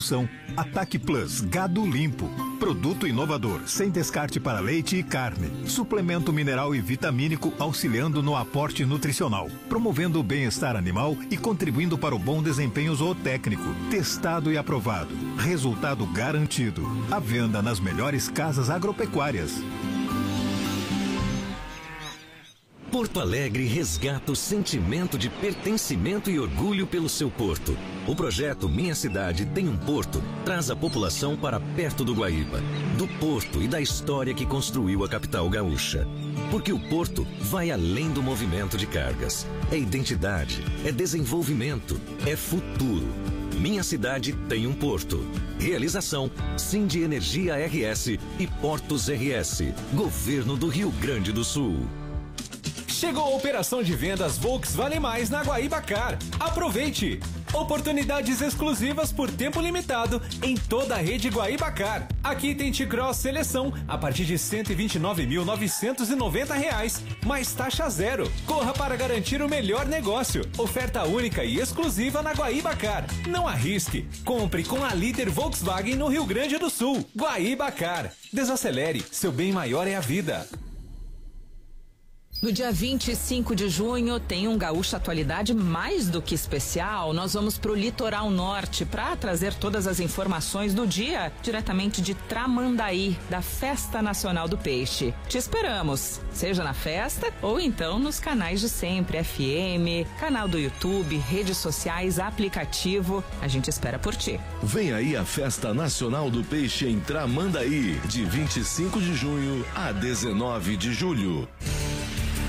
Ataque Plus Gado Limpo. Produto inovador, sem descarte para leite e carne. Suplemento mineral e vitamínico auxiliando no aporte nutricional, promovendo o bem-estar animal e contribuindo para o bom desempenho zootécnico. Testado e aprovado. Resultado garantido. À venda nas melhores casas agropecuárias. Porto Alegre resgata o sentimento de pertencimento e orgulho pelo seu porto. O projeto Minha Cidade Tem um Porto traz a população para perto do Guaíba, do porto e da história que construiu a capital gaúcha. Porque o porto vai além do movimento de cargas. É identidade, é desenvolvimento, é futuro. Minha Cidade Tem um Porto. Realização Sindi Energia RS e Portos RS. Governo do Rio Grande do Sul. Chegou a operação de vendas Volks Vale Mais na Guaíba-Car. Aproveite! Oportunidades exclusivas por tempo limitado em toda a rede Guaíba-Car. Aqui tem T-Cross Seleção a partir de R$ 129.990, mais taxa zero. Corra para garantir o melhor negócio. Oferta única e exclusiva na Guaíba-Car. Não arrisque. Compre com a líder Volkswagen no Rio Grande do Sul. Guaíba-Car. Desacelere. Seu bem maior é a vida. No dia 25 de junho tem um Gaúcha Atualidade mais do que especial. Nós vamos pro Litoral Norte para trazer todas as informações do dia diretamente de Tramandaí, da Festa Nacional do Peixe. Te esperamos, seja na festa ou então nos canais de sempre, FM, canal do YouTube, redes sociais, aplicativo. A gente espera por ti. Vem aí a Festa Nacional do Peixe em Tramandaí, de 25 de junho a 19 de julho.